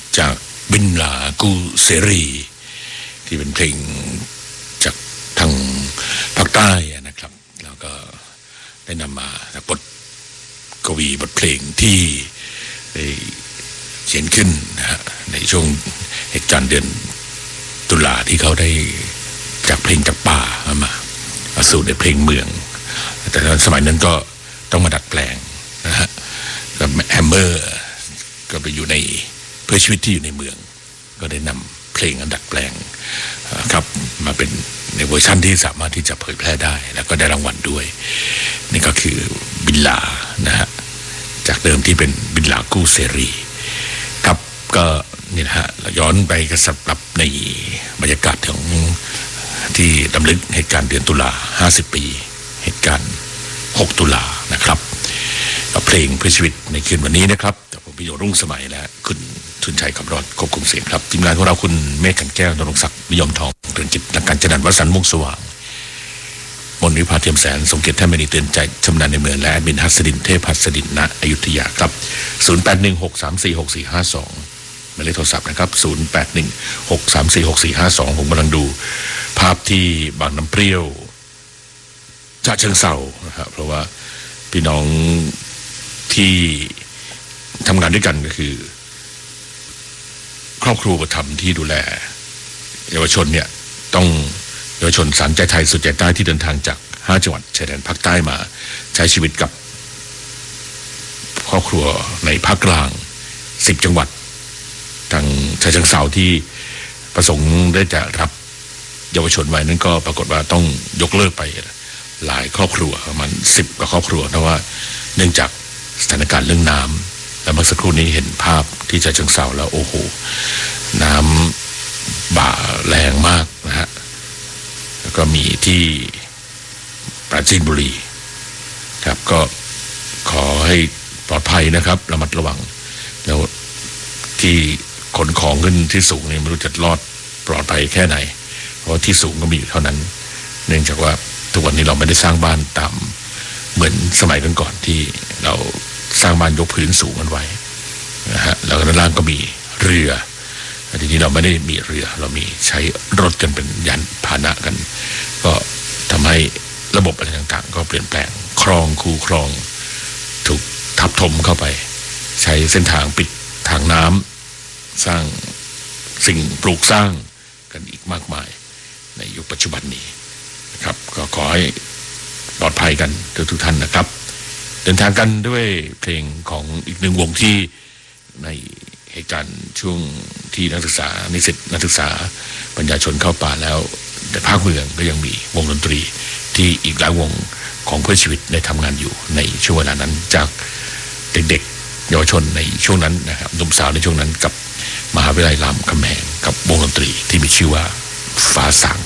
จากบินหลากูเสรีที่เป็นเพลงจากทางภาคใต้นะครับแล้วก็ได้นำมาบทกวีบทเพลงที่ได้เขียนขึ้นนะฮะในช่วงเหตุการณ์เดือนตุลาที่เขาได้จากเพลงจากป่ามาสู่ในเพลงเมืองแต่สมัยนั้นก็ต้องมาดัดแปลงนะฮะแล้วแฮมเมอร์ก็ไปอยู่ในเพื่อชีวิตที่อยู่ในเมืองก็ได้นำเพลงอันดัดแปลงครับมาเป็นในเวอร์ชันที่สามารถที่จะเผยแพร่ได้แล้วก็ได้รางวัลด้วยนี่ก็คือบินลานะฮะจากเดิมที่เป็นบินลากู้เสรีครับก็นี่นะฮะย้อนไปกระสับรับในบรรยากาศของที่ดำลึกเหตุการณ์เดือนตุลา50 ปีเหตุการณ์6 ตุลานะครับกับเพลงเพื่อชีวิตในคืนวันนี้นะครับผมพิโยรุ่งสมัยและคุณทุนชัยคำรอดควบคุมเสียงครับทีมงานของเราคุณเมฆกันแก้วนรงศักดิ์นิยมทองเรือนจิตนักการจัดการวัดสันมุ่งสว่างมนวิภาเทียมแสนสมเกียรติแท่นมณีเตือนใจชำนาญในเมืองและบินหัสดินเทพหัสดินณอยุธยาครับ0816346452หมายเลขโทรศัพท์นะครับ0816346452ผมกำลังดูภาพที่บางน้ำเปรี้ยวฉะเชิงเทรานะครับเพราะว่าพี่น้องที่ทำงานด้วยกันก็คือครอบครัวประถมที่ดูแลเยาวชนเนี่ยต้องเยาวชนสารใจไทยสุดใจใต้ที่เดินทางจาก5 จังหวัดชายแดนภาคใต้มาใช้ชีวิตกับครอบครัวในภาคกลาง10 จังหวัดทางฉะเชิงเทราที่ประสงค์ได้จะรับเยาวชนไว้นั้นก็ปรากฏว่าต้องยกเลิกไปหลายครอบครัวประมาณ10 กว่าครอบครัวเพราะว่าเนื่องจากสถานการณ์เรื่องน้ำและเมื่อสักครู่นี้เห็นภาพที่ฉะเชิงเทราแล้วโอ้โหน้ำบ่าแรงมากนะฮะแล้วก็มีที่ปราจีนบุรีครับก็ขอให้ปลอดภัยนะครับระมัดระวังแล้วที่ขนของขึ้นที่สูงนี่ไม่รู้จะรอดปลอดภัยแค่ไหนเพราะที่สูงก็มีอยู่เท่านั้นเนื่องจากว่าทุกวันนี้เราไม่ได้สร้างบ้านตามเหมือนสมัยก่อนที่เราสร้างบ้านยกพื้นสูงกันไว้นะฮะแล้วด้านล่างก็มีเรือทีนี้เราไม่ได้มีเรือเรามีใช้รถกันเป็นยานพาหนะกันก็ทำให้ระบบอะไรต่างๆก็เปลี่ยนแปลงคลองคูคลองถูกทับถมเข้าไปใช้เส้นทางปิดทางน้ำสร้างสิ่งปลูกสร้างกันอีกมากมายในยุคปัจจุบันนี้นะครับก็ขอให้ปลอดภัยกันทุกท่านนะครับเดินทางกันด้วยเพลงของอีกหนึ่งวงที่ในเหตุการณ์ช่วงที่นักศึกษานิสิตนักศึกษาปัญญาชนเข้าป่าแล้วแต่ภาคเมืองก็ยังมีวงดนตรีที่อีกหลายวงของเพื่อชีวิตได้ทำงานอยู่ในช่วงเวลานั้นจากเด็กๆเยาวชนในช่วงนั้นนะครับหนุ่มสาวในช่วงนั้นกับมหาวิทยาลัยรามคำแหงกับวงดนตรีที่มีชื่อว่าฟ้าสาง